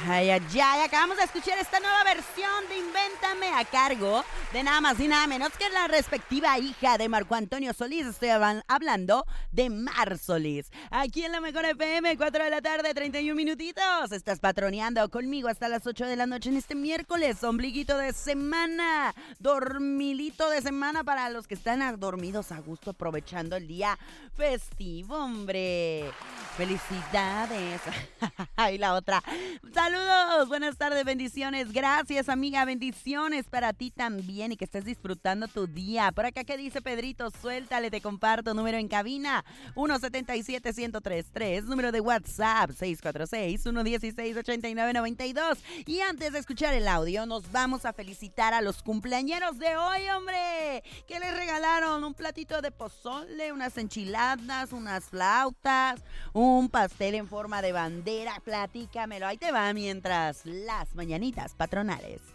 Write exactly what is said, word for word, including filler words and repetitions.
Ay, ay, ay, acabamos de escuchar esta nueva versión de Invéntame a cargo de nada más y nada menos que la respectiva hija de Marco Antonio Solís. Estoy hablando de Mar Solís. Aquí en la Mejor F M, cuatro de la tarde, treinta y un minutitos. Estás patroneando conmigo hasta las ocho de la noche en este miércoles, ombliguito de semana, dormilito de semana para los que están dormidos a gusto aprovechando el día festivo, hombre. Felicidades. Y la otra, saludos, buenas tardes, bendiciones, gracias amiga, bendiciones para ti también y que estés disfrutando tu día. Por acá, ¿qué dice Pedrito? Suéltale, te comparto, número en cabina, uno siete siete, uno cero tres tres, número de WhatsApp, seis cuatro seis, uno uno seis, ocho nueve nueve dos. Y antes de escuchar el audio, nos vamos a felicitar a los cumpleañeros de hoy, hombre. ¿Qué les regalaron? Un platito de pozole, unas enchiladas, unas flautas, un pastel en forma de bandera. Platícamelo, ahí te va mientras las mañanitas patronales.